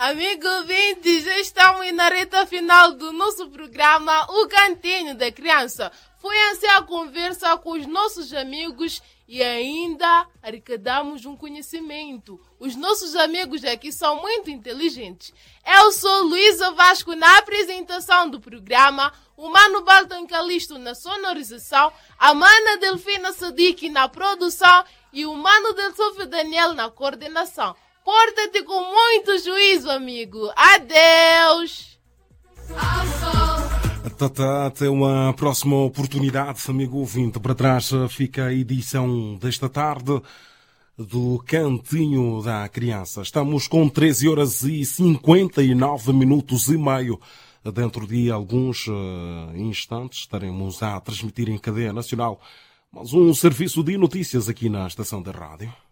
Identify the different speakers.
Speaker 1: Amigo ouvinte, já estamos na reta final do nosso programa O Cantinho da Criança. Foi assim a conversa com os nossos amigos e ainda arrecadamos um conhecimento. Os nossos amigos aqui são muito inteligentes. Eu sou Luísa Vasco na apresentação do programa, o Mano Balton Calisto na sonorização, a Mana Delfina Sadiq na produção e o Mano Del Sofio Daniel na coordenação. Porta-te com muito juízo, amigo. Adeus!
Speaker 2: Até uma próxima oportunidade, amigo ouvinte. Para trás fica a edição desta tarde do Cantinho da Criança. Estamos com 13 horas e 59 minutos e meio. Dentro de alguns instantes estaremos a transmitir em cadeia nacional mais um serviço de notícias aqui na estação da rádio.